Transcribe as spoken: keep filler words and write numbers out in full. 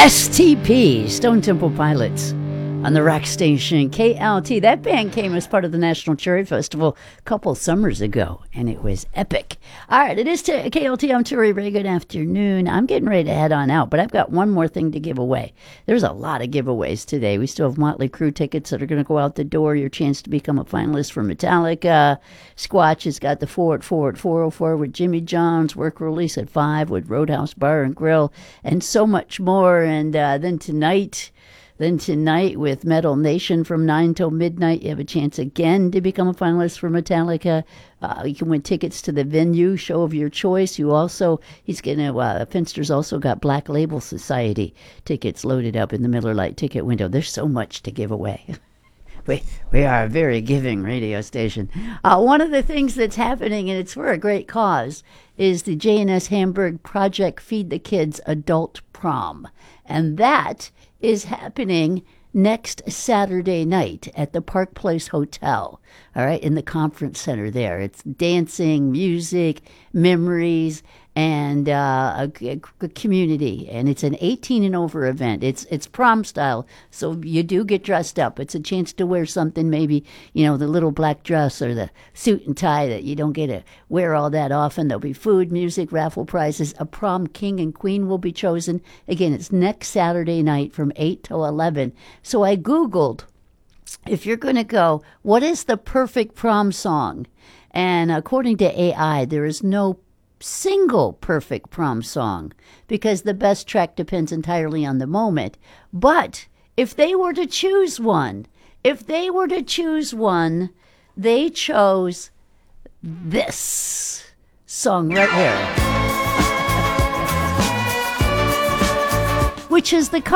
S T P, Stone Temple Pilots, on the rock station K L T. That band came as part of the National Cherry Festival a couple summers ago, and it was epic. All right, it is to K L T. I'm Tori Ray. Good afternoon. I'm getting ready to head on out, but I've got one more thing to give away. There's a lot of giveaways today. We still have Motley Crue tickets that are going to go out the door. Your chance to become a finalist for Metallica. Squatch has got the four at four at four oh four with Jimmy John's. Work release at five with Roadhouse Bar and Grill, and so much more. And uh, then tonight... Then tonight with Metal Nation from nine till midnight, you have a chance again to become a finalist for Metallica. Uh, you can win tickets to the venue show of your choice. You also, he's going to, uh, Finster's also got Black Label Society tickets loaded up in the Miller Lite ticket window. There's so much to give away. We, we are a very giving radio station. Uh, one of the things that's happening, and it's for a great cause, is the J and S Hamburg Project Feed the Kids Adult Prom. And that is happening next Saturday night at the Park Place Hotel, all right, in the conference center there. It's dancing, music, memories, and uh, a, a community. And it's an eighteen and over event. It's it's prom style, so you do get dressed up. It's a chance to wear something, maybe, you know, the little black dress or the suit and tie that you don't get to wear all that often. There'll be food, music, raffle prizes. A prom king and queen will be chosen. Again, it's next Saturday night from eight till eleven. So I Googled, if you're going to go, what is the perfect prom song? And according to A I, there is no single perfect prom song because the best track depends entirely on the moment. But if they were to choose one, if they were to choose one, they chose this song right here, which is the